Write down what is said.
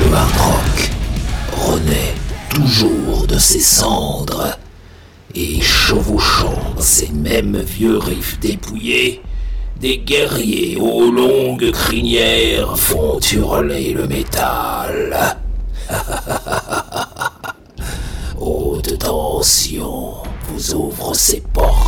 Le hard rock renaît toujours de ses cendres, et chevauchant ces mêmes vieux riffs dépouillés, des guerriers aux longues crinières font hurler le métal. Haute tension vous ouvre ses portes.